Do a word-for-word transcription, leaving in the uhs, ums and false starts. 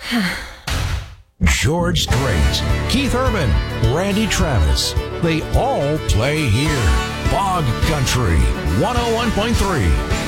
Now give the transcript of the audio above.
George Strait, Keith Urban, Randy Travis. They all play here. Bog Country, one oh one point three.